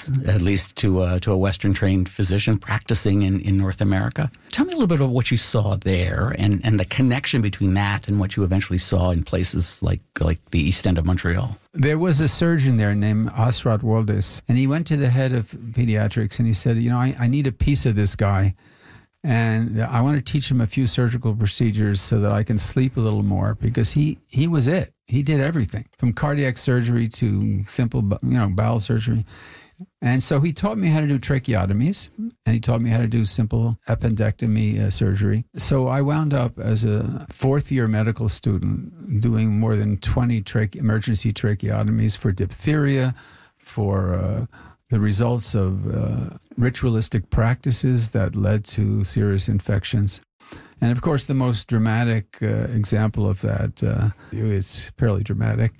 sense, at least to a Western-trained physician practicing in North America. Tell me a little bit of what you saw there and the connection between that and what you eventually saw in places like the East End of Montreal. There was a surgeon there named Asrat Waldes, and he went to the head of pediatrics and he said, I need a piece of this guy. And I want to teach him a few surgical procedures so that I can sleep a little more, because he was it. He did everything from cardiac surgery to simple, bowel surgery. And so he taught me how to do tracheotomies, and he taught me how to do simple appendectomy surgery. So I wound up as a fourth-year medical student doing more than 20 emergency tracheotomies for diphtheria, for the results of ritualistic practices that led to serious infections. And of course, the most dramatic example of that is fairly dramatic.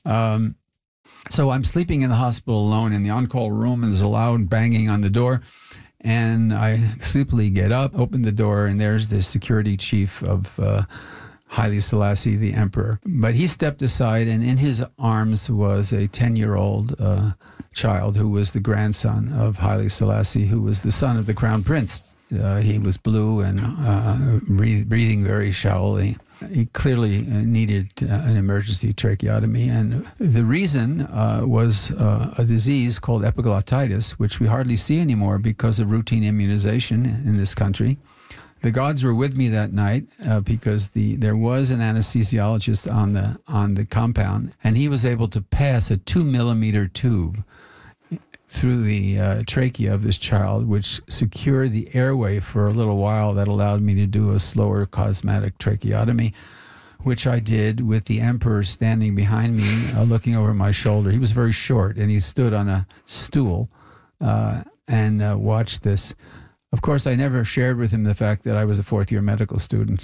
So I'm sleeping in the hospital alone in the on-call room, and there's a loud banging on the door. And I sleepily get up, open the door, and there's the security chief of Haile Selassie, the emperor. But he stepped aside, and in his arms was a 10-year-old child who was the grandson of Haile Selassie, who was the son of the crown prince. He was blue and breathing very shallowly. He clearly needed an emergency tracheotomy. And the reason was a disease called epiglottitis, which we hardly see anymore because of routine immunization in this country. The gods were with me that night because there was an anesthesiologist on the compound, and he was able to pass a 2-millimeter tube through the trachea of this child, which secured the airway for a little while. That allowed me to do a slower cosmetic tracheotomy, which I did with the emperor standing behind me, looking over my shoulder. He was very short, and he stood on a stool and watched this. Of course, I never shared with him the fact that I was a fourth-year medical student.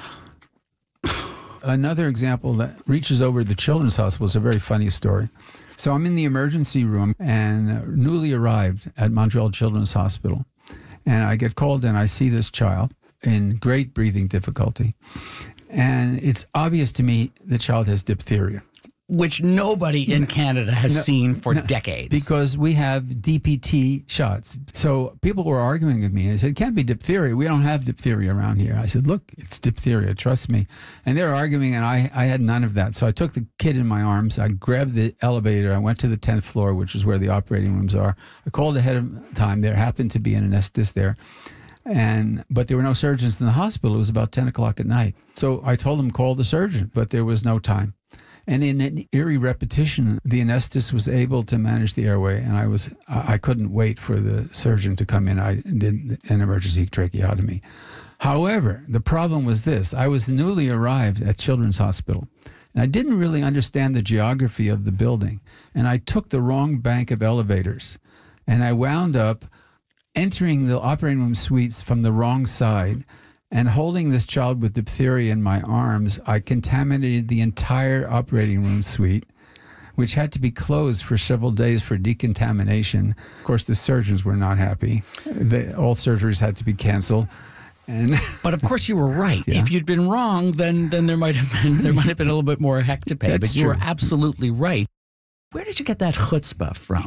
Another example that reaches over the children's hospital is a very funny story. So I'm in the emergency room and newly arrived at Montreal Children's Hospital. And I get called in. I see this child in great breathing difficulty. And it's obvious to me the child has diphtheria. Which nobody in Canada has seen for decades. Because we have DPT shots. So people were arguing with me. They said, it can't be diphtheria. We don't have diphtheria around here. I said, look, it's diphtheria. Trust me. And they were arguing, and I had none of that. So I took the kid in my arms. I grabbed the elevator. I went to the 10th floor, which is where the operating rooms are. I called ahead of time. There happened to be an anesthetist there. But there were no surgeons in the hospital. It was about 10 o'clock at night. So I told them, call the surgeon, but there was no time. And in an eerie repetition, the anesthetist was able to manage the airway, and I couldn't wait for the surgeon to come in. I did an emergency tracheotomy. However, the problem was this. I was newly arrived at Children's Hospital, and I didn't really understand the geography of the building, and I took the wrong bank of elevators, and I wound up entering the operating room suites from the wrong side. And holding this child with diphtheria in my arms, I contaminated the entire operating room suite, which had to be closed for several days for decontamination. Of course, the surgeons were not happy. All surgeries had to be canceled. But of course, you were right. Yeah. If you'd been wrong, then there might have been a little bit more heck to pay. That's but you true. were absolutely right. Where did you get that chutzpah from?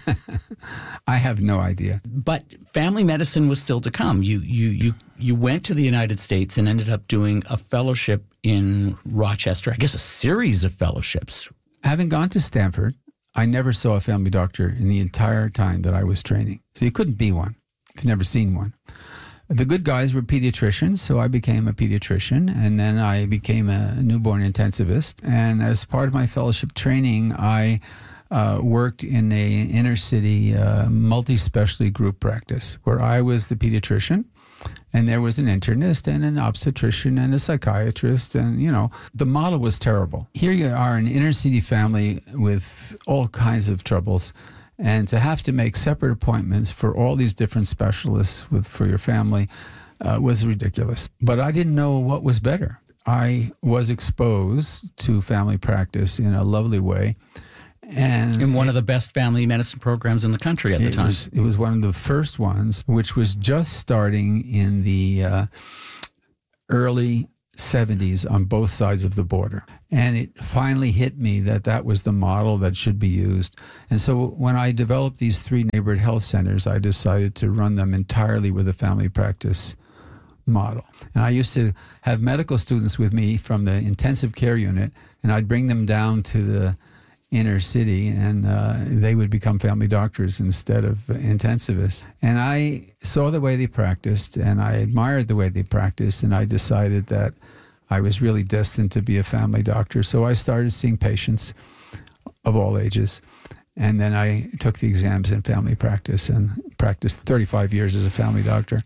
I have no idea. But family medicine was still to come. You went to the United States and ended up doing a fellowship in Rochester, I guess a series of fellowships. Having gone to Stanford, I never saw a family doctor in the entire time that I was training. So you couldn't be one if you've never seen one. The good guys were pediatricians, so I became a pediatrician, and then I became a newborn intensivist. And as part of my fellowship training, I worked in an inner-city multi-specialty group practice where I was the pediatrician, and there was an internist and an obstetrician and a psychiatrist, and, the model was terrible. Here you are, an inner-city family with all kinds of troubles, and to have to make separate appointments for all these different specialists for your family was ridiculous. But I didn't know what was better. I was exposed to family practice in a lovely way. And in one of the best family medicine programs in the country at the time. It was one of the first ones, which was just starting in the early 70s on both sides of the border. And it finally hit me that that was the model that should be used. And so when I developed these 3 neighborhood health centers, I decided to run them entirely with a family practice model. And I used to have medical students with me from the intensive care unit, and I'd bring them down to the inner city, and they would become family doctors instead of intensivists. And I saw the way they practiced, and I admired the way they practiced, and I decided that I was really destined to be a family doctor. So I started seeing patients of all ages, and then I took the exams in family practice and practiced 35 years as a family doctor.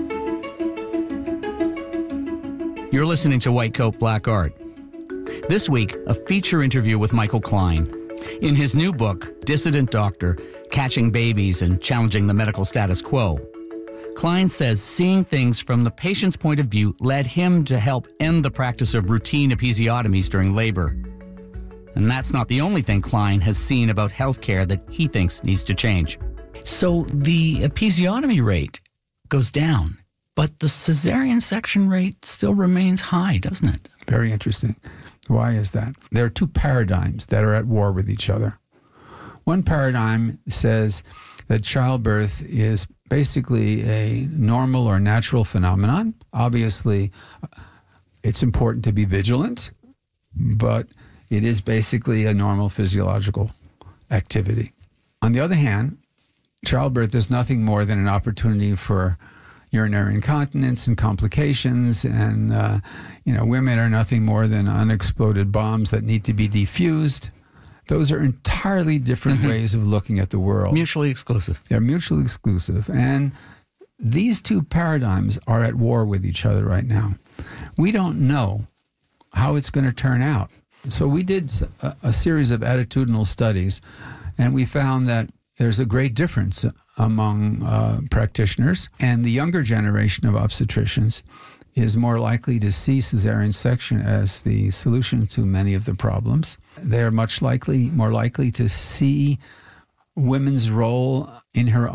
You're listening to White Coat, Black Art. This week, a feature interview with Michael Klein. In his new book, Dissident Doctor, Catching Babies and Challenging the Medical Status Quo, Klein says seeing things from the patient's point of view led him to help end the practice of routine episiotomies during labor. And that's not the only thing Klein has seen about healthcare that he thinks needs to change. So the episiotomy rate goes down, but the cesarean section rate still remains high, doesn't it? Very interesting. Why is that? There are 2 paradigms that are at war with each other. One paradigm says that childbirth is basically a normal or natural phenomenon. Obviously, it's important to be vigilant, but it is basically a normal physiological activity. On the other hand, childbirth is nothing more than an opportunity for urinary incontinence and complications, and women are nothing more than unexploded bombs that need to be defused. Those are entirely different ways of looking at the world. Mutually exclusive. They're mutually exclusive. And these 2 paradigms are at war with each other right now. We don't know how it's going to turn out. So we did a series of attitudinal studies, and we found that there's a great difference among practitioners, and the younger generation of obstetricians is more likely to see cesarean section as the solution to many of the problems. They're more likely to see women's role in their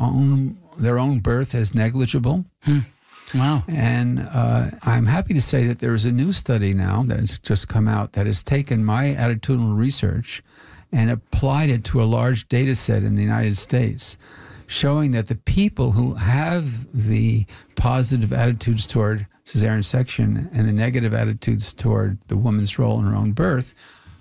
own birth as negligible. Wow. And I'm happy to say that there is a new study now that has just come out that has taken my attitudinal research and applied it to a large data set in the United States, showing that the people who have the positive attitudes toward cesarean section and the negative attitudes toward the woman's role in her own birth,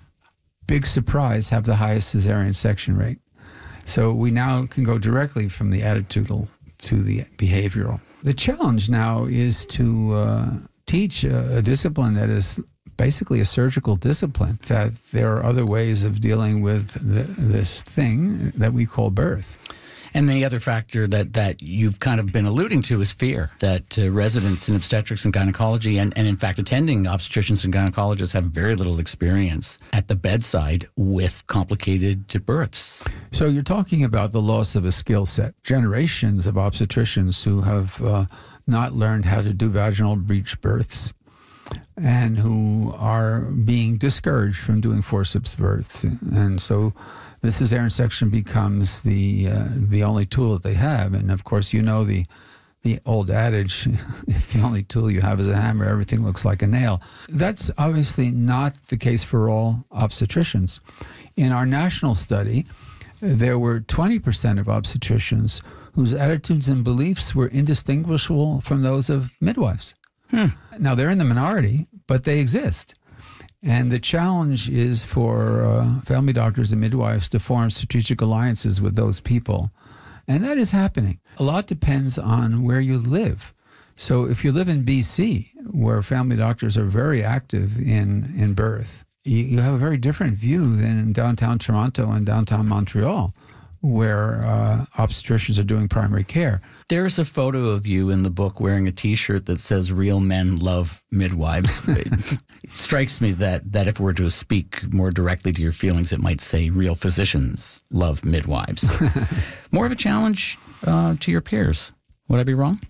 big surprise, have the highest cesarean section rate. So we now can go directly from the attitudinal to the behavioral. The challenge now is to teach a discipline that is basically a surgical discipline, that there are other ways of dealing with this thing that we call birth. And the other factor that you've kind of been alluding to is fear, that residents in obstetrics and gynecology and in fact attending obstetricians and gynecologists have very little experience at the bedside with complicated births. So you're talking about the loss of a skill set. Generations of obstetricians who have not learned how to do vaginal breech births and who are being discouraged from doing forceps births. And so the cesarean section becomes the only tool that they have. And of course, the old adage, if the only tool you have is a hammer, everything looks like a nail. That's obviously not the case for all obstetricians. In our national study, there were 20% of obstetricians whose attitudes and beliefs were indistinguishable from those of midwives. Now, they're in the minority, but they exist. And the challenge is for family doctors and midwives to form strategic alliances with those people. And that is happening. A lot depends on where you live. So if you live in BC, where family doctors are very active in birth, you have a very different view than in downtown Toronto and downtown Montreal, where obstetricians are doing primary care. There's a photo of you in the book wearing a T-shirt that says "Real Men Love Midwives." It strikes me that if we were to speak more directly to your feelings, it might say "Real Physicians Love Midwives." More of a challenge to your peers. Would I be wrong?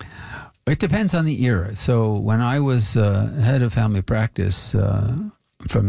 It depends on the era. So when I was head of family practice from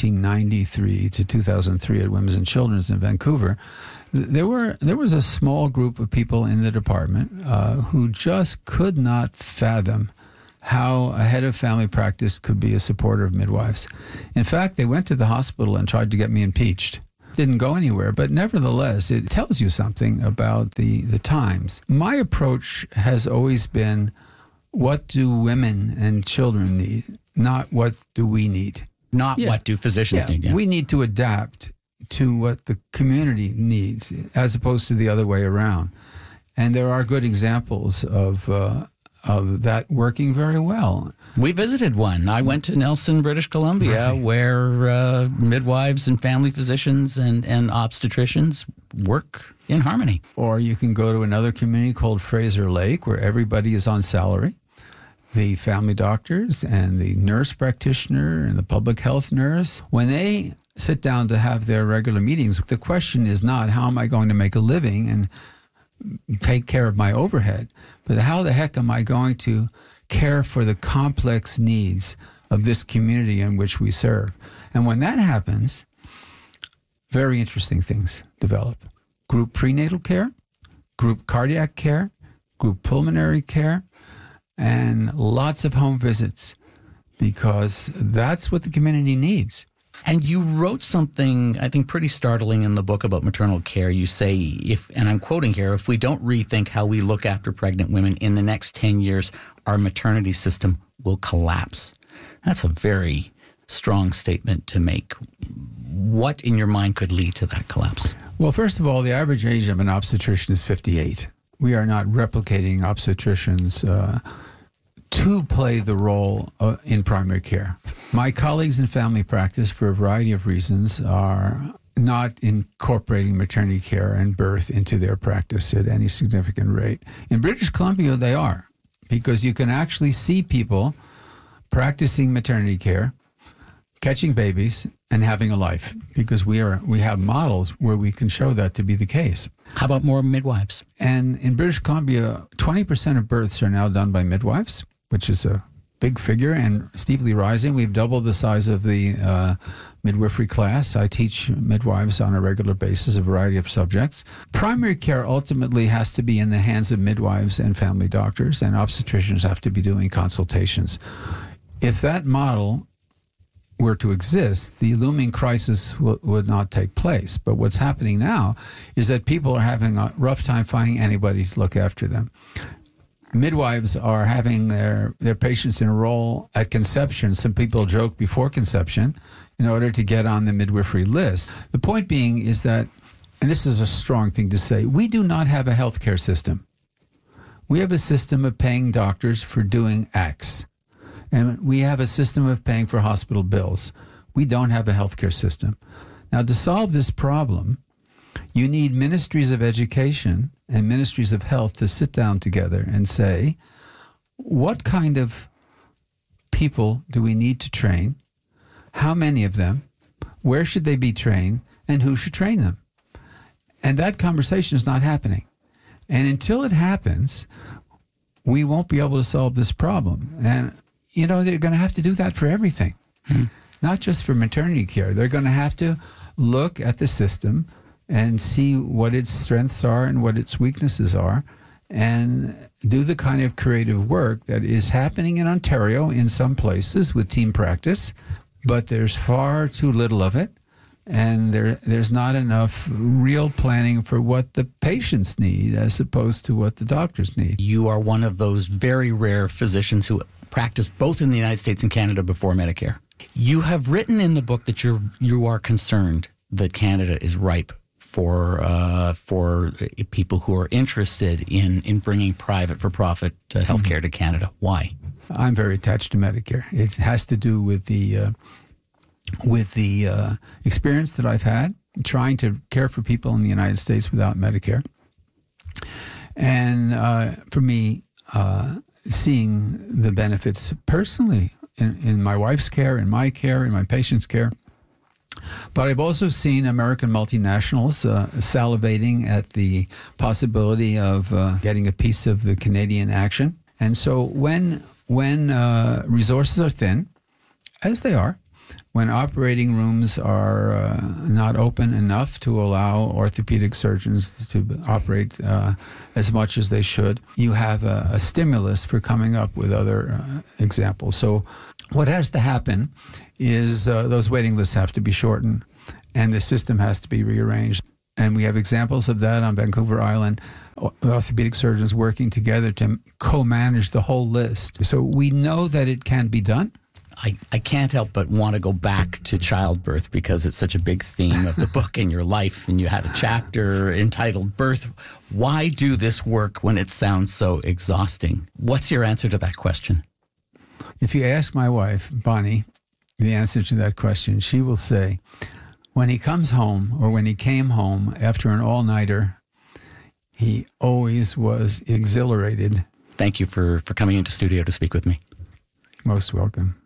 1993 to 2003 at Women's and Children's in Vancouver, there was a small group of people in the department who just could not fathom how a head of family practice could be a supporter of midwives. In fact, they went to the hospital and tried to get me impeached. Didn't go anywhere, but nevertheless, it tells you something about the times. My approach has always been, what do women and children need, not what do we need. Not what do physicians need. Yeah. We need to adapt to what the community needs, as opposed to the other way around. And there are good examples of that working very well. We visited one. I went to Nelson, British Columbia, right, where midwives and family physicians and obstetricians work in harmony. Or you can go to another community called Fraser Lake, where everybody is on salary. The family doctors and the nurse practitioner and the public health nurse, when they sit down to have their regular meetings, the question is not, how am I going to make a living and take care of my overhead, but how the heck am I going to care for the complex needs of this community in which we serve? And when that happens, very interesting things develop. Group prenatal care, group cardiac care, group pulmonary care, and lots of home visits, because that's what the community needs. And you wrote something, I think, pretty startling in the book about maternal care. You say, and I'm quoting here, if we don't rethink how we look after pregnant women in the next 10 years, our maternity system will collapse. That's a very strong statement to make. What in your mind could lead to that collapse? Well, first of all, the average age of an obstetrician is 58. We are not replicating obstetricians to play the role in primary care. My colleagues in family practice, for a variety of reasons, are not incorporating maternity care and birth into their practice at any significant rate. In British Columbia, they are, because you can actually see people practicing maternity care, catching babies, and having a life, because we have models where we can show that to be the case. How about more midwives? And in British Columbia, 20% of births are now done by midwives, which is a big figure and steeply rising. We've doubled the size of the midwifery class. I teach midwives on a regular basis, a variety of subjects. Primary care ultimately has to be in the hands of midwives and family doctors, and obstetricians have to be doing consultations. If that model were to exist, the looming crisis would not take place. But what's happening now is that people are having a rough time finding anybody to look after them. Midwives are having their patients enroll at conception. Some people joke before conception in order to get on the midwifery list. The point being is that, and this is a strong thing to say, we do not have a healthcare system. We have a system of paying doctors for doing X. And we have a system of paying for hospital bills. We don't have a healthcare system. Now, to solve this problem, you need ministries of education and ministries of health to sit down together and say, what kind of people do we need to train? How many of them? Where should they be trained? And who should train them? And that conversation is not happening. And until it happens, we won't be able to solve this problem. And they're going to have to do that for everything, not just for maternity care. They're going to have to look at the system and see what its strengths are and what its weaknesses are, and do the kind of creative work that is happening in Ontario in some places with team practice, but there's far too little of it, and there's not enough real planning for what the patients need as opposed to what the doctors need. You are one of those very rare physicians who practice both in the United States and Canada before Medicare. You have written in the book that you are concerned that Canada is ripe for people who are interested in bringing private for-profit healthcare to Canada. Why? I'm very attached to Medicare. It has to do with the experience that I've had trying to care for people in the United States without Medicare, and for me, seeing the benefits personally in my wife's care, in my care, in my patient's care. But I've also seen American multinationals salivating at the possibility of getting a piece of the Canadian action. And so when resources are thin, as they are, when operating rooms are not open enough to allow orthopedic surgeons to operate as much as they should, you have a stimulus for coming up with other examples. So what has to happen is those waiting lists have to be shortened and the system has to be rearranged. And we have examples of that on Vancouver Island, orthopedic surgeons working together to co-manage the whole list. So we know that it can be done. I can't help but want to go back to childbirth because it's such a big theme of the book and your life, and you had a chapter entitled Birth. Why do this work when it sounds so exhausting? What's your answer to that question? If you ask my wife, Bonnie, the answer to that question, she will say, when he comes home or when he came home after an all-nighter, he always was exhilarated. Thank you for coming into studio to speak with me. Most welcome.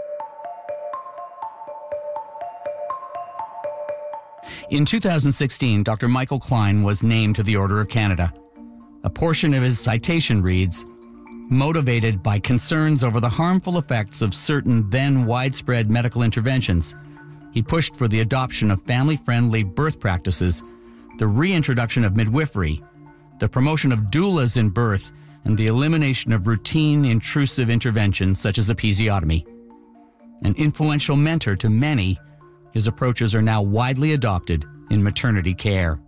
In 2016, Dr. Michael Klein was named to the Order of Canada. A portion of his citation reads, motivated by concerns over the harmful effects of certain then widespread medical interventions, he pushed for the adoption of family-friendly birth practices, the reintroduction of midwifery, the promotion of doulas in birth, and the elimination of routine intrusive interventions such as episiotomy. An influential mentor to many, his approaches are now widely adopted in maternity care.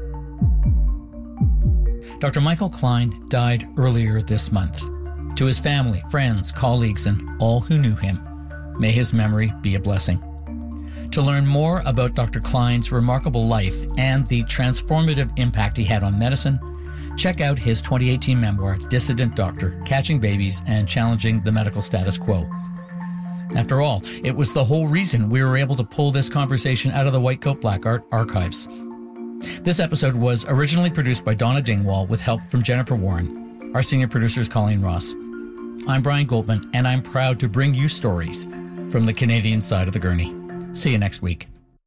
Dr. Michael Klein died earlier this month. To his family, friends, colleagues, and all who knew him, may his memory be a blessing. To learn more about Dr. Klein's remarkable life and the transformative impact he had on medicine, check out his 2018 memoir, Dissident Doctor, Catching Babies and Challenging the Medical Status Quo. After all, it was the whole reason we were able to pull this conversation out of the White Coat Black Art archives. This episode was originally produced by Donna Dingwall with help from Jennifer Warren. Our senior producer is Colleen Ross. I'm Brian Goldman, and I'm proud to bring you stories from the Canadian side of the gurney. See you next week.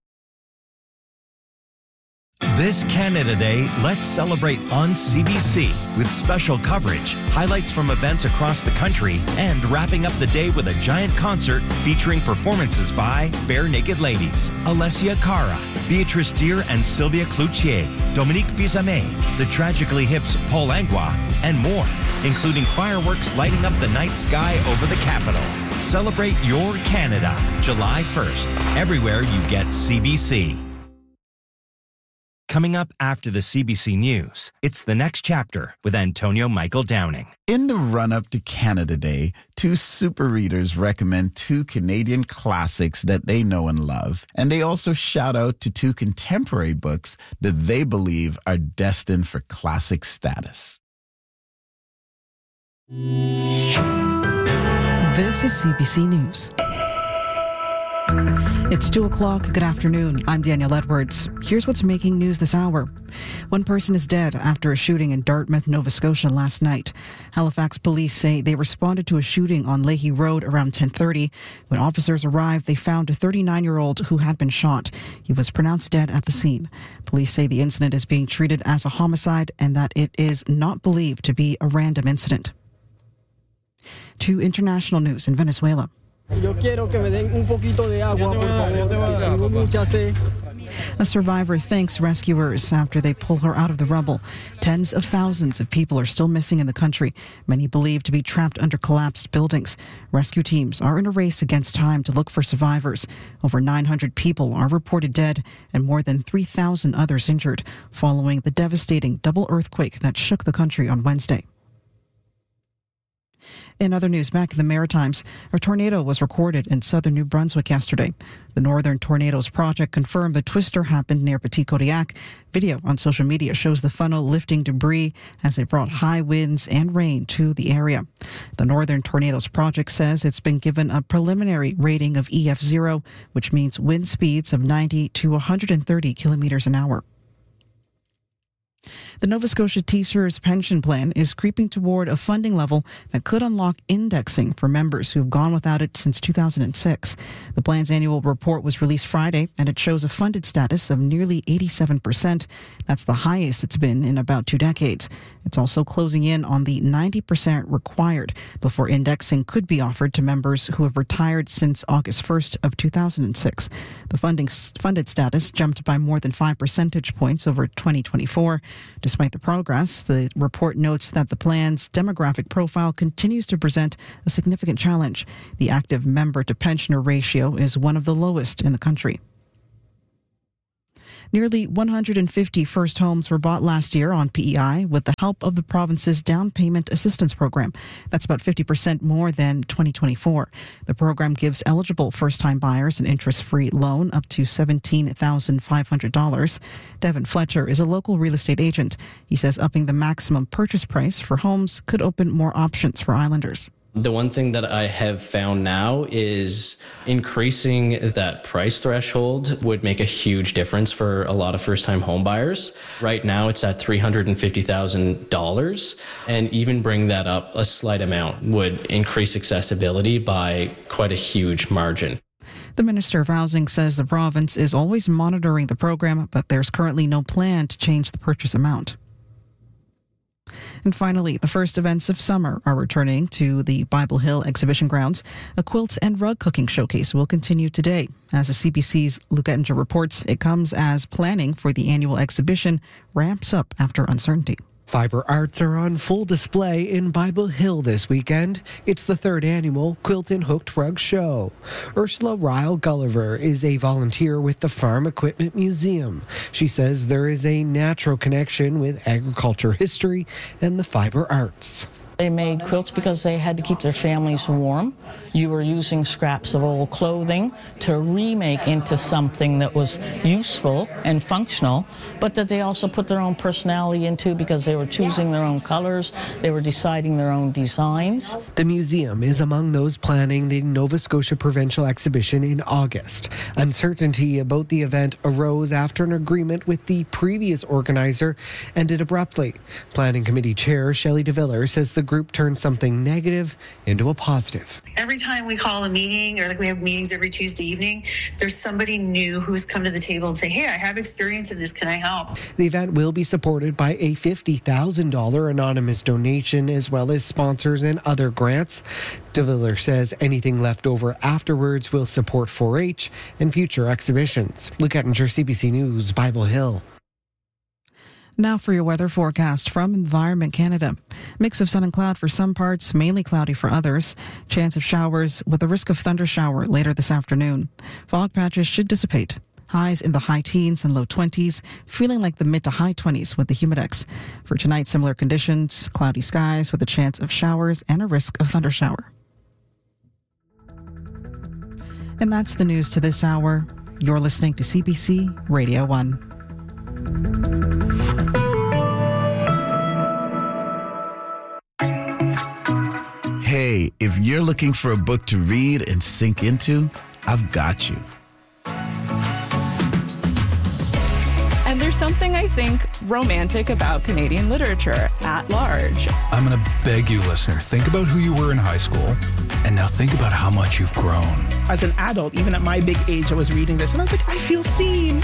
This Canada Day, let's celebrate on CBC with special coverage, highlights from events across the country, and wrapping up the day with a giant concert featuring performances by Bare Naked Ladies, Alessia Cara, Beatrice Deer and Sylvia Cloutier, Dominique Fils-Aimé, the Tragically Hip's Paul Langlois, and more, including fireworks lighting up the night sky over the capital. Celebrate your Canada, July 1st, everywhere you get CBC. Coming up after the CBC News, it's The Next Chapter with Antonio Michael Downing. In the run-up to Canada Day, two super readers recommend two Canadian classics that they know and love. And they also shout out to two contemporary books that they believe are destined for classic status. This is CBC News. It's 2 o'clock. Good afternoon. I'm Danielle Edwards. Here's what's making news this hour. One person is dead after a shooting in Dartmouth, Nova Scotia last night. Halifax police say they responded to a shooting on Leahy Road around 10:30. When officers arrived, they found a 39-year-old who had been shot. He was pronounced dead at the scene. Police say the incident is being treated as a homicide and that it is not believed to be a random incident. To international news in Venezuela. A survivor thanks rescuers after they pull her out of the rubble. Tens of thousands of people are still missing in the country, many believed to be trapped under collapsed buildings. Rescue teams are in a race against time to look for survivors. Over 900 people are reported dead and more than 3,000 others injured following the devastating double earthquake that shook the country on Wednesday. In other news, back in the Maritimes, a tornado was recorded in southern New Brunswick yesterday. The Northern Tornadoes Project confirmed the twister happened near Petit Kodiak. Video on social media shows the funnel lifting debris as it brought high winds and rain to the area. The Northern Tornadoes Project says it's been given a preliminary rating of EF0, which means wind speeds of 90 to 130 kilometers an hour. The Nova Scotia Teachers Pension Plan is creeping toward a funding level that could unlock indexing for members who have gone without it since 2006. The plan's annual report was released Friday, and it shows a funded status of nearly 87%. That's the highest it's been in about 2 decades. It's also closing in on the 90% required before indexing could be offered to members who have retired since August 1st of 2006. The funded status jumped by more than 5 percentage points over 2024. Despite the progress, the report notes that the plan's demographic profile continues to present a significant challenge. The active member-to-pensioner ratio is one of the lowest in the country. Nearly 150 first homes were bought last year on PEI with the help of the province's down payment assistance program. That's about 50% more than 2024. The program gives eligible first-time buyers an interest-free loan up to $17,500. Devin Fletcher is a local real estate agent. He says upping the maximum purchase price for homes could open more options for Islanders. The one thing that I have found now is increasing that price threshold would make a huge difference for a lot of first-time home buyers. Right now it's at $350,000, and even bring that up a slight amount would increase accessibility by quite a huge margin. The Minister of Housing says the province is always monitoring the program, but there's currently no plan to change the purchase amount. And finally, the first events of summer are returning to the Bible Hill exhibition grounds. A quilt and rug cooking showcase will continue today. As the CBC's Luke Ettinger reports, it comes as planning for the annual exhibition ramps up after uncertainty. Fiber arts are on full display in Bible Hill this weekend. It's the 3rd annual Quilt and Hooked Rug Show. Ursula Ryle Gulliver is a volunteer with the Farm Equipment Museum. She says there is a natural connection with agriculture history and the fiber arts. They made quilts because they had to keep their families warm. You were using scraps of old clothing to remake into something that was useful and functional, but that they also put their own personality into because they were choosing their own colors, they were deciding their own designs. The museum is among those planning the Nova Scotia Provincial Exhibition in August. Uncertainty about the event arose after an agreement with the previous organizer ended abruptly. Planning Committee Chair Shelley DeViller says the group turned something negative into a positive. Every time we call a meeting, or like we have meetings every Tuesday evening, there's somebody new who's come to the table and say, hey, I have experience in this, can I help? The event will be supported by a $50,000 anonymous donation as well as sponsors and other grants. DeViller says anything left over afterwards will support 4-H and future exhibitions. Luke Ettinger, CBC News, Bible Hill. Now for your weather forecast from Environment Canada. Mix of sun and cloud for some parts, mainly cloudy for others. Chance of showers with a risk of thundershower later this afternoon. Fog patches should dissipate. Highs in the high teens and low 20s, feeling like the mid to high 20s with the humidex. For tonight, similar conditions, cloudy skies with a chance of showers and a risk of thundershower. And that's the news to this hour. You're listening to CBC Radio 1. Hey, if you're looking for a book to read and sink into, I've got you. And there's something I think romantic about Canadian literature at large. I'm going to beg you, listener, think about who you were in high school, and now think about how much you've grown. As an adult, even at my big age, I was reading this, and I was like, I feel seen.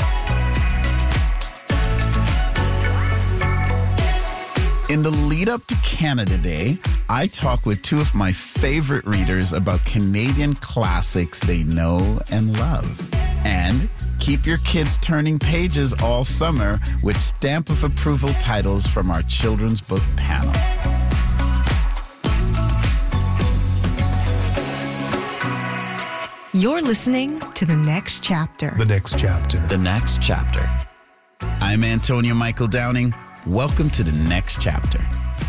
In the lead up to Canada Day, I talk with 2 of my favorite readers about Canadian classics they know and love. And keep your kids turning pages all summer with stamp of approval titles from our children's book panel. You're listening to The Next Chapter. The Next Chapter. The Next Chapter. I'm Antonio Michael Downing. Welcome to The Next Chapter.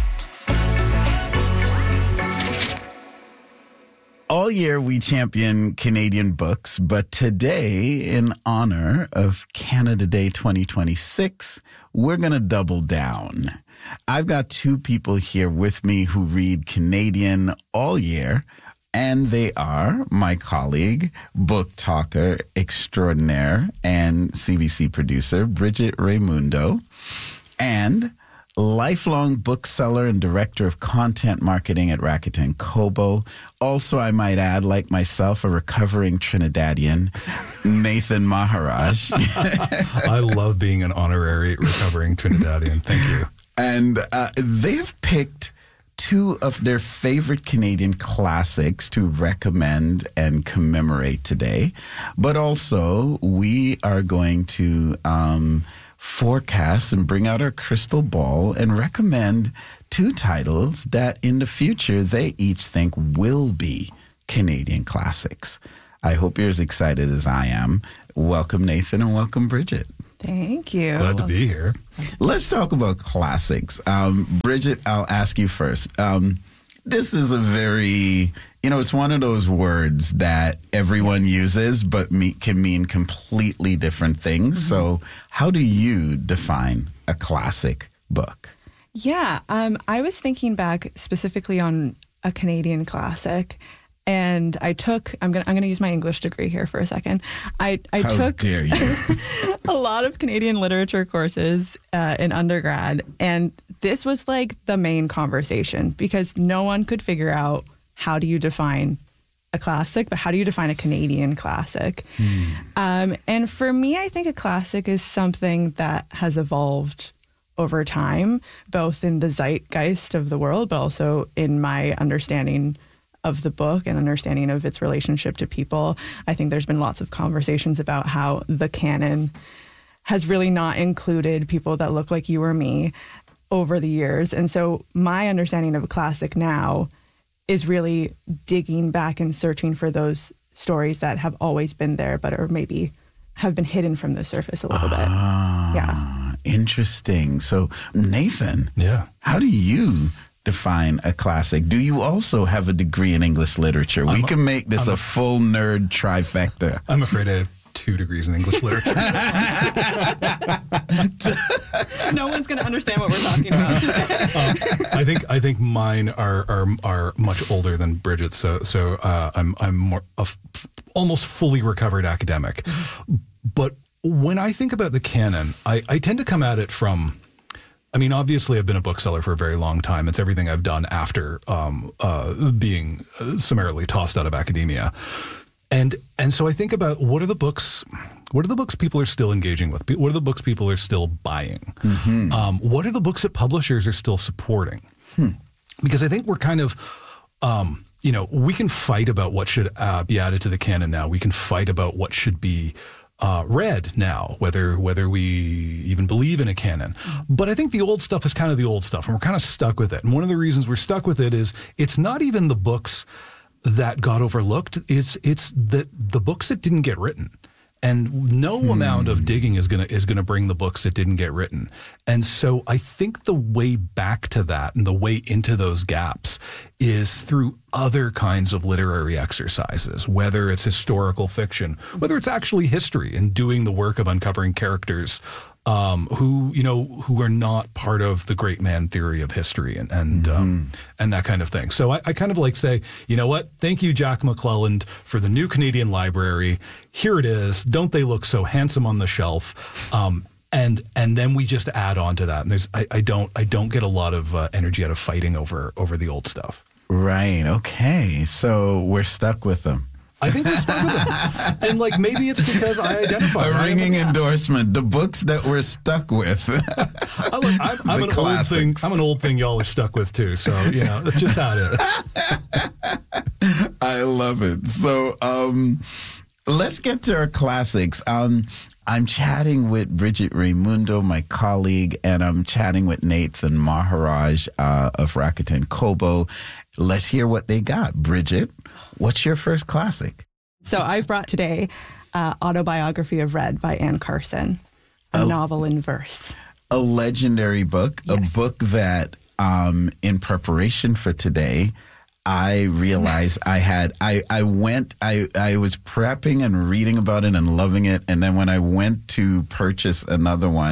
All year we champion Canadian books, but today, in honor of Canada Day 2026, we're going to double down. I've got 2 people here with me who read Canadian all year, and they are my colleague, book talker extraordinaire, and CBC producer, Bridget Raimundo, and lifelong bookseller and director of content marketing at Rakuten Kobo. Also, I might add, like myself, a recovering Trinidadian, Nathan Maharaj. I love being an honorary recovering Trinidadian. Thank you. And they've picked two of their favorite Canadian classics to recommend and commemorate today. But also, we are going to forecast and bring out our crystal ball and recommend two titles that in the future they each think will be Canadian classics. I hope you're as excited as I am. Welcome, Nathan, and welcome, Bridget. Thank you. Glad to be here. Let's talk about classics. Bridget, I'll ask you first. This is a very, it's one of those words that everyone uses, but can mean completely different things. Mm-hmm. So how do you define a classic book? Yeah, I was thinking back specifically on a Canadian classic. And I'm gonna use my English degree here for a second. I took dare you. a lot of Canadian literature courses in undergrad, and this was like the main conversation because no one could figure out how do you define a classic, but how do you define a Canadian classic? And for me, I think a classic is something that has evolved over time, both in the zeitgeist of the world, but also in my understanding of the book and understanding of its relationship to people. I think there's been lots of conversations about how the canon has really not included people that look like you or me over the years. And so my understanding of a classic now is really digging back and searching for those stories that have always been there, but are maybe have been hidden from the surface a little bit. Yeah. Interesting. So Nathan, how do you define a classic? Do you also have a degree in English literature? We can make this a full nerd trifecta. I'm afraid I have 2 degrees in English literature. No one's going to understand what we're talking about today. I think mine are much older than Bridget's. So I'm more almost fully recovered academic. But when I think about the canon, I tend to come at it from. I mean, obviously, I've been a bookseller for a very long time. It's everything I've done after being summarily tossed out of academia, and so I think about what are the books people are still engaging with? What are the books people are still buying? Mm-hmm. What are the books that publishers are still supporting? Because I think we're kind of we can fight about what should be added to the canon now. We can fight about what should be read now, whether we even believe in a canon. But I think the old stuff is kind of the old stuff, and we're kind of stuck with it. And one of the reasons we're stuck with it is it's not even the books that got overlooked. It's the books that didn't get written. And no amount of digging is gonna bring the books that didn't get written. And so I think the way back to that and the way into those gaps is through other kinds of literary exercises, whether it's historical fiction, whether it's actually history and doing the work of uncovering characters who are not part of the great man theory of history and that kind of thing. So I kind of like say, you know what? Thank you, Jack McClelland, for the new Canadian Library. Here it is. Don't they look so handsome on the shelf? And then we just add on to that. And I don't get a lot of energy out of fighting over the old stuff. Right. Okay. So we're stuck with them. I think we're stuck with them. And maybe it's because I identify. A ringing endorsement. The books that we're stuck with. I'm an old thing y'all are stuck with too. So, that's just how it is. I love it. So let's get to our classics. I'm chatting with Bridget Raimundo, my colleague, and I'm chatting with Nathan Maharaj of Rakuten Kobo. Let's hear what they got. Bridget, what's your first classic? So I've brought today Autobiography of Red by Anne Carson, a novel in verse. A legendary book, yes. A book that in preparation for today, I realized I was prepping and reading about it and loving it. And then when I went to purchase another one,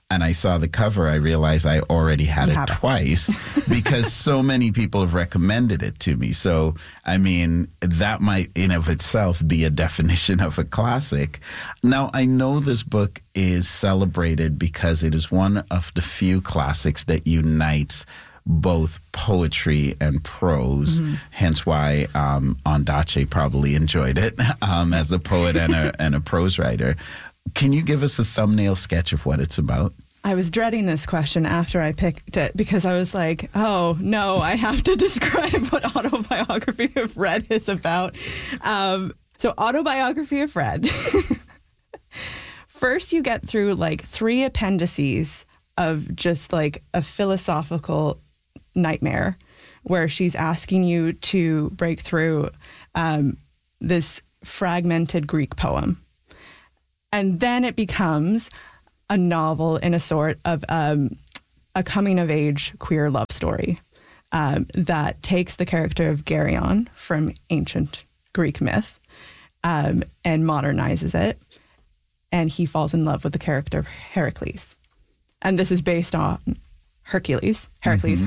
and I saw the cover, I realized I already had it twice because so many people have recommended it to me. So, I mean, that might in of itself be a definition of a classic. Now, I know this book is celebrated because it is one of the few classics that unites both poetry and prose, hence why Ondaatje probably enjoyed it as a poet and a prose writer. Can you give us a thumbnail sketch of what it's about? I was dreading this question after I picked it because I was like, oh, no, I have to describe what Autobiography of Red is about. So Autobiography of Red. First, you get through like 3 appendices of just like a philosophical nightmare where she's asking you to break through this fragmented Greek poem. And then it becomes a novel in a sort of a coming-of-age queer love story that takes the character of Geryon from ancient Greek myth and modernizes it. And he falls in love with the character of Heracles. And this is based on Heracles, his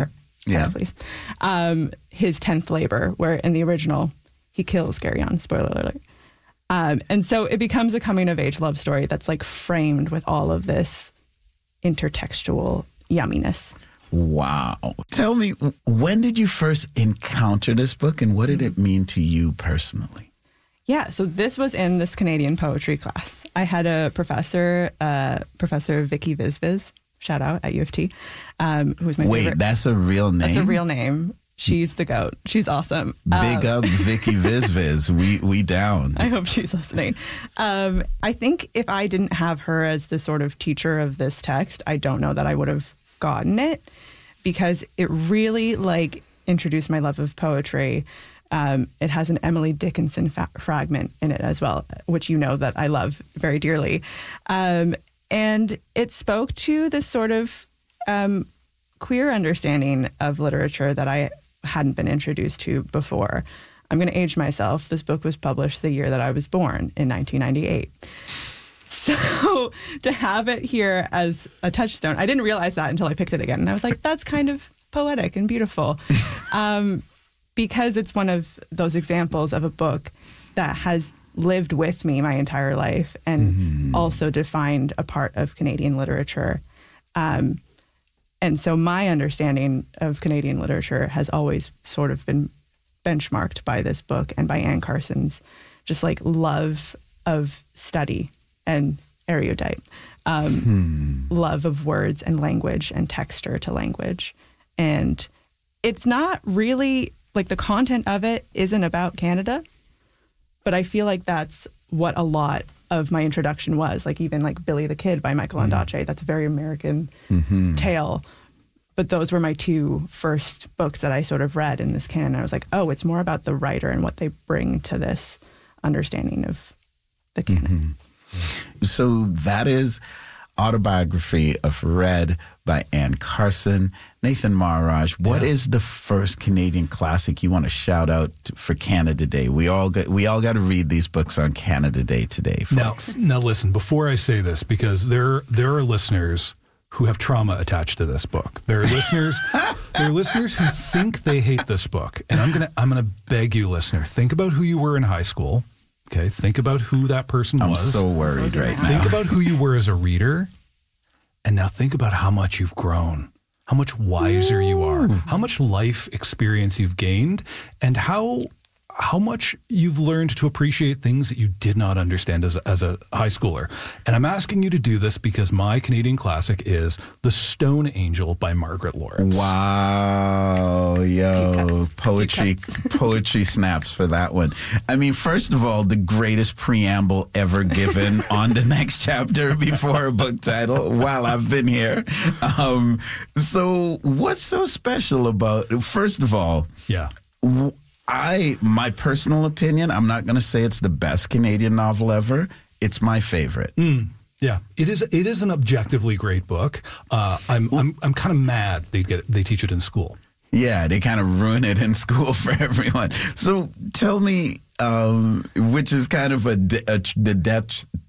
10th labor, where in the original, he kills Geryon, spoiler alert. And so it becomes a coming-of-age love story that's like framed with all of this intertextual yumminess. Wow. Tell me, when did you first encounter this book and what did it mean to you personally? Yeah, so this was in this Canadian poetry class. I had a professor, Professor Vicky Vizviz, shout out at U of T, who was my favorite. Wait, that's a real name? That's a real name. She's the goat. She's awesome. Big up Vicky Vizviz. We down. I hope she's listening. I think if I didn't have her as the sort of teacher of this text, I don't know that I would have gotten it because it really like introduced my love of poetry. It has an Emily Dickinson fragment in it as well, which you know that I love very dearly. And it spoke to this sort of queer understanding of literature that I hadn't been introduced to before. I'm going to age myself. This book was published the year that I was born in 1998. So to have it here as a touchstone, I didn't realize that until I picked it again. And I was like, that's kind of poetic and beautiful. Because it's one of those examples of a book that has lived with me my entire life and also defined a part of Canadian literature. And so my understanding of Canadian literature has always sort of been benchmarked by this book and by Anne Carson's just like love of study and erudite, love of words and language and texture to language. And it's not really like the content of it isn't about Canada, but I feel like that's what a lot of my introduction was, like even like Billy the Kid by Michael Ondaatje. That's a very American tale. But those were my 2 first books that I sort of read in this canon. I was like, oh, it's more about the writer and what they bring to this understanding of the canon. So that is Autobiography of Red by Anne Carson. Nathan Maharaj, what is the first Canadian classic you want to shout out for Canada Day? We all got to read these books on Canada Day today, folks. Now listen, before I say this, because there are listeners who have trauma attached to this book. There are listeners who think they hate this book. And I'm gonna beg you, listener, think about who you were in high school. Okay, think about who that person was. I'm so worried right now. Think about who you were as a reader, and now think about how much you've grown, how much wiser you are, how much life experience you've gained, and how much you've learned to appreciate things that you did not understand as a high schooler. And I'm asking you to do this because my Canadian classic is The Stone Angel by Margaret Lawrence. Wow. Yo, poetry snaps for that one. I mean, first of all, the greatest preamble ever given on the next chapter before a book title while I've been here. So what's so special about, first of all, my personal opinion, I'm not going to say it's the best Canadian novel ever. It's my favorite. Yeah, it is an objectively great book. I'm kind of mad they teach it in school. Yeah, they kind of ruin it in school for everyone. So tell me, which is kind of the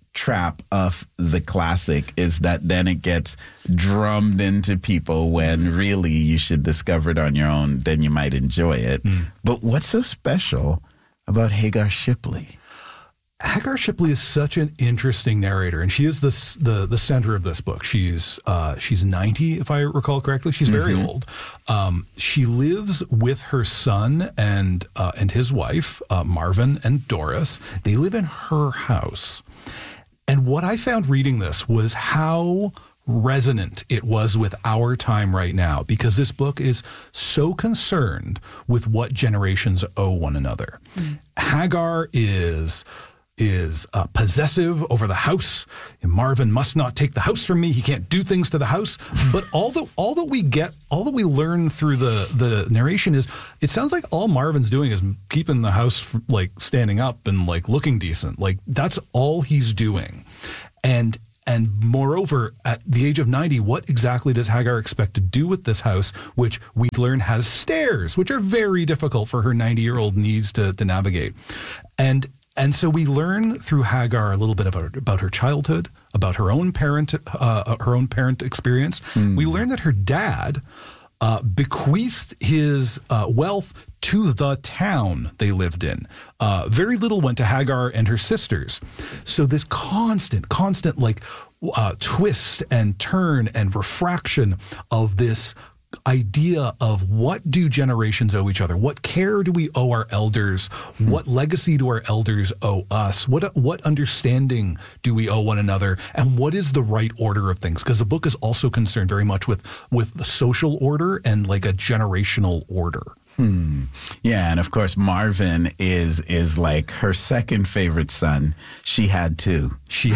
trap of the classic is that then it gets drummed into people when really you should discover it on your own, then you might enjoy it. But what's so special about Hagar Shipley? Hagar Shipley is such an interesting narrator, and she is the center of this book. She's 90, if I recall correctly. She's very old. She lives with her son and his wife, Marvin and Doris. They live in her house. And what I found reading this was how resonant it was with our time right now, because this book is so concerned with what generations owe one another. Hagar is possessive over the house. And Marvin must not take the house from me. He can't do things to the house. But all that we learn through the narration is, it sounds like all Marvin's doing is keeping the house like standing up and like looking decent. Like that's all he's doing. And moreover, at the age of 90, what exactly does Hagar expect to do with this house, which we learn has stairs, which are very difficult for her 90-year-old knees to navigate. And so we learn through Hagar a little bit about her childhood, about her own parent experience. We learn that her dad bequeathed his wealth to the town they lived in. Very little went to Hagar and her sisters. So this constant like twist and turn and refraction of this idea of what do generations owe each other? What care do we owe our elders? What legacy do our elders owe us? What understanding do we owe one another? And what is the right order of things? Because the book is also concerned very much with the social order and like a generational order. Yeah, and of course Marvin is like her second favorite son. She had two.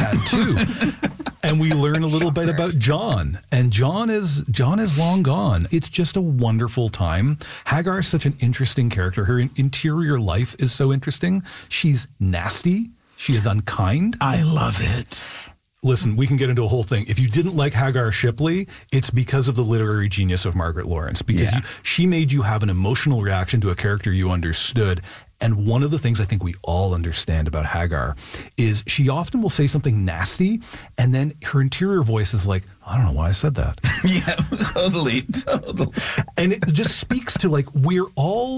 And we learn a little bit about John. And John is long gone. It's just a wonderful time. Hagar is such an interesting character. Her interior life is so interesting. She's nasty. She is unkind. I love it. Listen, we can get into a whole thing. If you didn't like Hagar Shipley, it's because of the literary genius of Margaret Lawrence, because she made you have an emotional reaction to a character you understood. And one of the things I think we all understand about Hagar is she often will say something nasty, and then her interior voice is like, I don't know why I said that. Yeah, totally. And it just speaks to like, we all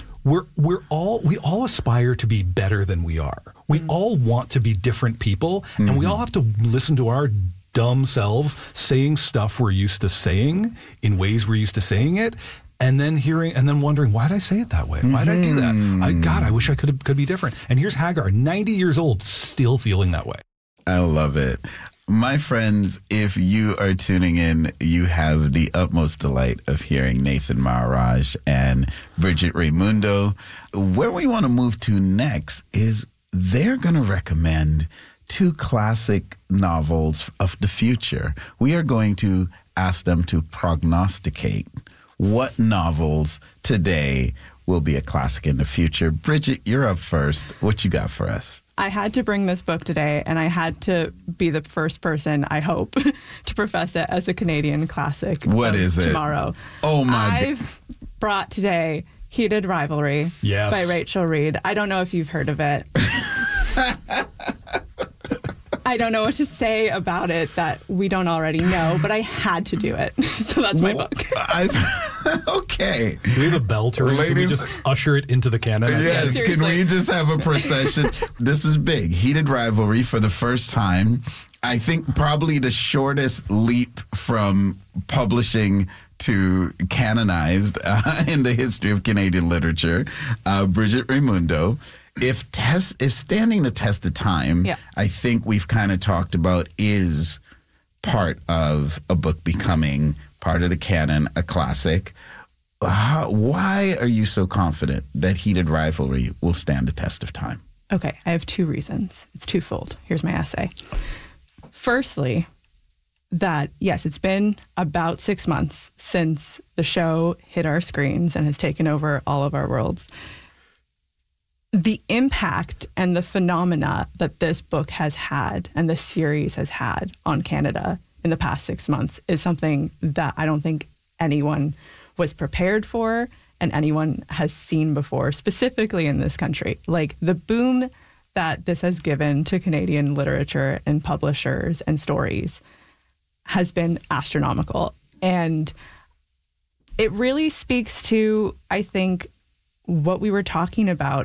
aspire to be better than we are. We all want to be different people, and we all have to listen to our dumb selves saying stuff we're used to saying in ways we're used to saying it, and then wondering, why did I say it that way? Why did I do that? I wish I could be different. And here's Hagar, 90 years old, still feeling that way. I love it. My friends, if you are tuning in, you have the utmost delight of hearing Nathan Maharaj and Bridget Raimundo. Where we want to move to next is they're going to recommend two classic novels of the future. We are going to ask them to prognosticate what novels today will be a classic in the future. Bridget, you're up first. What you got for us? I had to bring this book today, and I had to be the first person, I hope, to profess it as a Canadian classic. What is it? Tomorrow. Oh, my God. I've brought today Heated Rivalry by Rachel Reed. I don't know if you've heard of it. I don't know what to say about it that we don't already know, but I had to do it. So that's my book. Okay. Do we have a bell to ring? Can we just usher it into the canon? Yes. Can we just have a procession? This is big. Heated Rivalry for the first time. I think probably the shortest leap from publishing to canonized in the history of Canadian literature. Bridget Raimundo. If standing the test of time, I think we've kind of talked about is part of a book becoming part of the canon, a classic. Why are you so confident that Heated Rivalry will stand the test of time? Okay, I have two reasons. It's twofold. Here's my essay. Firstly, that, yes, it's been about 6 months since the show hit our screens and has taken over all of our worlds. The impact and the phenomena that this book has had and this series has had on Canada in the past 6 months is something that I don't think anyone was prepared for and anyone has seen before, specifically in this country. Like the boom that this has given to Canadian literature and publishers and stories has been astronomical. And it really speaks to, I think, what we were talking about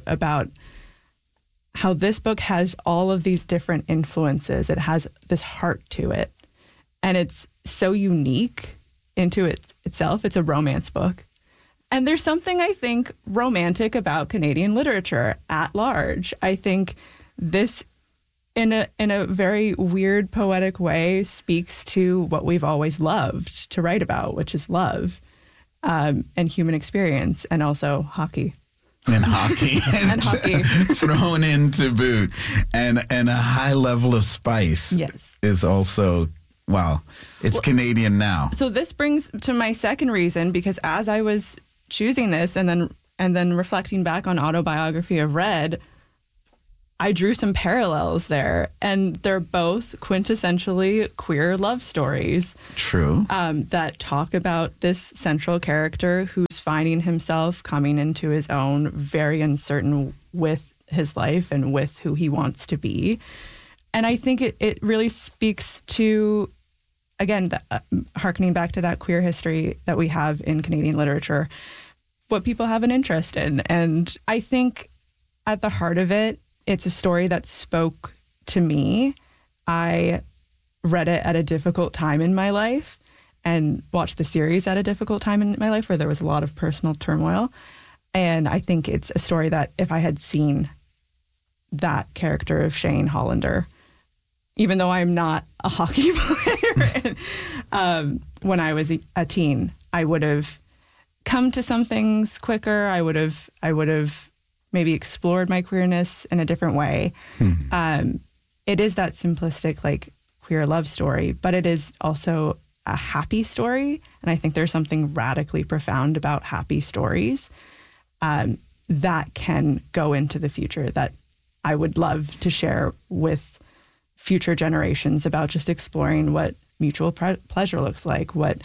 how this book has all of these different influences. It has this heart to it. And it's so unique into itself. It's a romance book. And there's something, I think, romantic about Canadian literature at large. I think this, in a very weird, poetic way, speaks to what we've always loved to write about, which is love and human experience, and also hockey. And hockey. And hockey. Thrown in to boot. And a high level of spice is also, well, it's Canadian now. So this brings to my second reason, because as I was choosing this and then reflecting back on Autobiography of Red, I drew some parallels there, and they're both quintessentially queer love stories. True. That talk about this central character who's finding himself coming into his own, very uncertain with his life and with who he wants to be. And I think it really speaks to, again, hearkening back to that queer history that we have in Canadian literature, what people have an interest in. And I think at the heart of it, it's a story that spoke to me. I read it at a difficult time in my life and watched the series at a difficult time in my life where there was a lot of personal turmoil. And I think it's a story that if I had seen that character of Shane Hollander, even though I'm not a hockey player, when I was a teen, I would have come to some things quicker. I would have maybe explored my queerness in a different way. It is that simplistic, like, queer love story, but it is also a happy story. And I think there's something radically profound about happy stories that can go into the future that I would love to share with future generations about just exploring what mutual pleasure looks like, what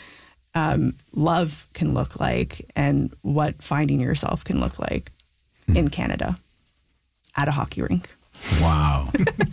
love can look like, and what finding yourself can look like in Canada at a hockey rink. Wow.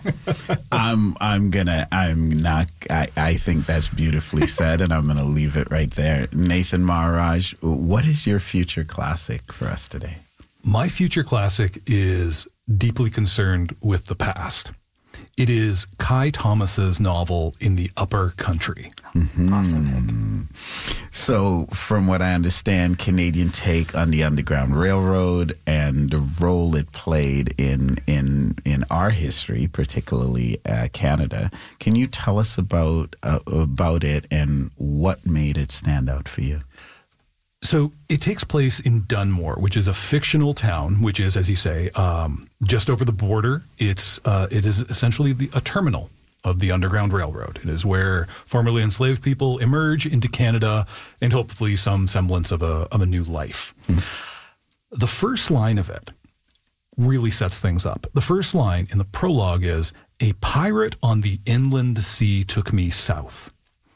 I think that's beautifully said, and I'm going to leave it right there. Nathan Maharaj, what is your future classic for us today? My future classic is deeply concerned with the past. It is Kai Thomas's novel In the Upper Country. Awesome. So, from what I understand, Canadian take on the Underground Railroad and the role it played in our history, particularly Canada. Can you tell us about it and what made it stand out for you? So it takes place in Dunmore, which is a fictional town, which is, as you say, just over the border. It is essentially a terminal of the Underground Railroad. It is where formerly enslaved people emerge into Canada and hopefully some semblance of a new life. The first line of it really sets things up. The first line in the prologue is, "A pirate on the inland sea took me south."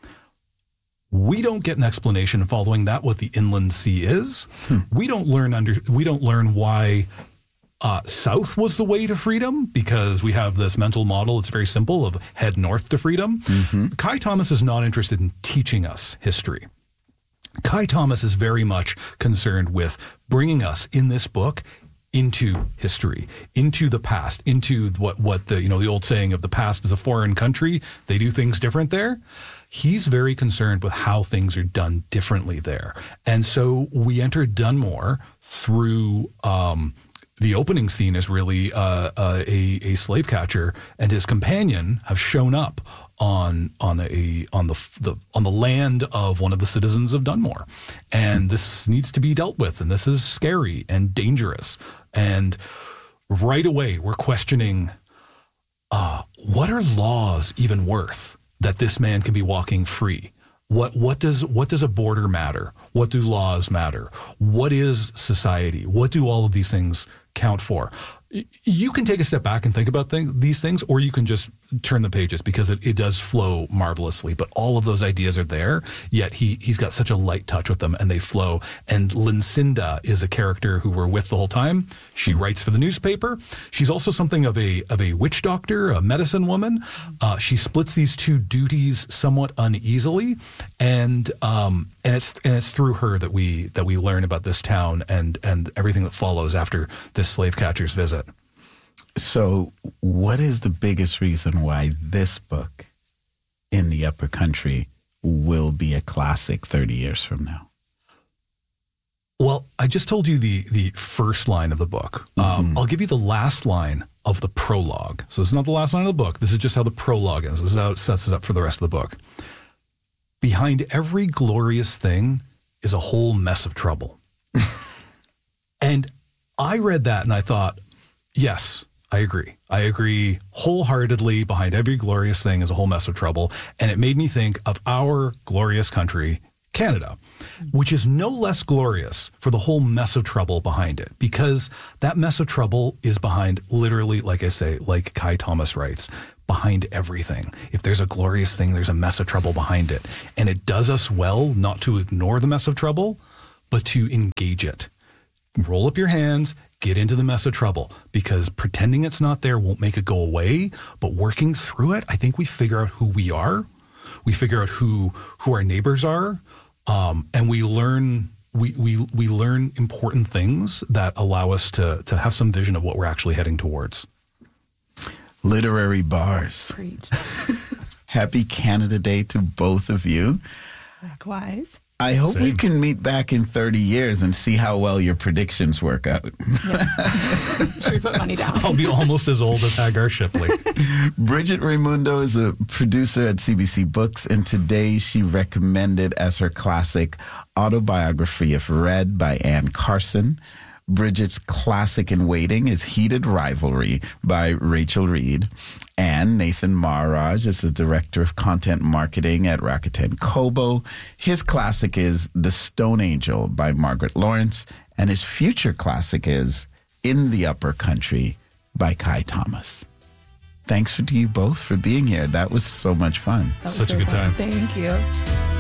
We don't get an explanation following that what the inland sea is. We don't learn why south was the way to freedom, because we have this mental model. It's very simple of head north to freedom. Kai Thomas is not interested in teaching us history. Kai Thomas is very much concerned with bringing us in this book into history, into the past, into what the old saying of the past is a foreign country. They do things different there. He's very concerned with how things are done differently there. And so we enter Dunmore through the opening scene is really a slave catcher and his companion have shown up on the land of one of the citizens of Dunmore. And this needs to be dealt with, and this is scary and dangerous. And right away we're questioning what are laws even worth that this man can be walking free? What does a border matter? What do laws matter? What is society? What do all of these things count for? you can take a step back and think about these things, or you can just turn the pages, because it does flow marvelously. But all of those ideas are there, yet he's got such a light touch with them, and they flow. And Lucinda is a character who we're with the whole time. She writes for the newspaper. She's also something of a witch doctor, a medicine woman. She splits these two duties somewhat uneasily, and it's through her that we learn about this town and everything that follows after this slave catcher's visit. So what is the biggest reason why this book, In the Upper Country, will be a classic 30 years from now? Well, I just told you the first line of the book. I'll give you the last line of the prologue. So it's not the last line of the book. This is just how the prologue is. This is how it sets it up for the rest of the book. Behind every glorious thing is a whole mess of trouble. And I read that and I thought, yes, I agree. I agree wholeheartedly. Behind every glorious thing is a whole mess of trouble. And it made me think of our glorious country, Canada, which is no less glorious for the whole mess of trouble behind it, because that mess of trouble is behind, literally, like I say, like Kai Thomas writes, behind everything. If there's a glorious thing, there's a mess of trouble behind it. And it does us well not to ignore the mess of trouble, but to engage it. Roll up your hands, get into the mess of trouble, because pretending it's not there won't make it go away. But working through it, I think we figure out who we are. We figure out who our neighbors are. And we learn important things that allow us to have some vision of what we're actually heading towards. Literary bars. Preach. Happy Canada Day to both of you. Likewise. I hope we can meet back in 30 years and see how well your predictions work out. Should we put money down? I'll be almost as old as Hagar Shipley. Bridget Raimundo is a producer at CBC Books, and today she recommended as her classic Autobiography of Red by Anne Carson. Bridget's classic in waiting is Heated Rivalry by Rachel Reed. And Nathan Maharaj is the director of content marketing at Rakuten Kobo. His classic is The Stone Angel by Margaret Lawrence. And his future classic is In the Upper Country by Kai Thomas. Thanks to you both for being here. That was so much fun. Such a good time. Thank you.